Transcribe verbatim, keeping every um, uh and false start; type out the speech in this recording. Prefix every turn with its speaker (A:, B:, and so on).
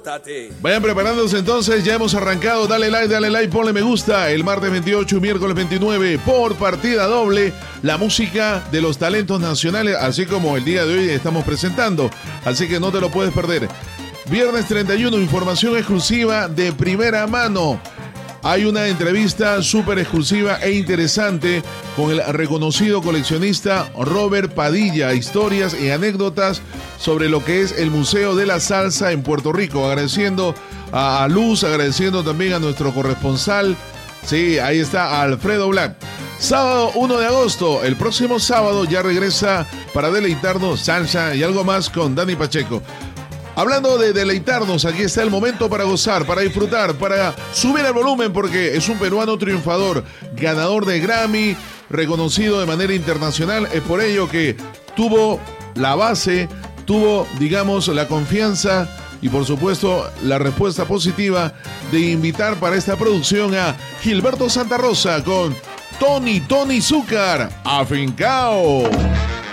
A: compórtate.
B: Vayan preparándose entonces, ya hemos arrancado. Dale like, dale like, ponle me gusta. El martes veintiocho y miércoles veintinueve por partida doble. La música de los talentos nacionales, así como el día de hoy estamos presentando. Así que no te lo puedes perder. Viernes treinta y uno, información exclusiva de primera mano. Hay una entrevista súper exclusiva e interesante con el reconocido coleccionista Robert Padilla. Historias y anécdotas sobre lo que es el Museo de la Salsa en Puerto Rico. Agradeciendo a Luz, agradeciendo también a nuestro corresponsal. Sí, ahí está Alfredo Black. Sábado uno de agosto, el próximo sábado ya regresa para deleitarnos salsa y algo más con Dani Pacheco. Hablando de deleitarnos, aquí está el momento para gozar, para disfrutar, para subir el volumen, porque es un peruano triunfador, ganador de Grammy, reconocido de manera internacional. Es por ello que tuvo la base, tuvo, digamos, la confianza y, por supuesto, la respuesta positiva de invitar para esta producción a Gilberto Santa Rosa con Tony Tony Zúcar, afincao.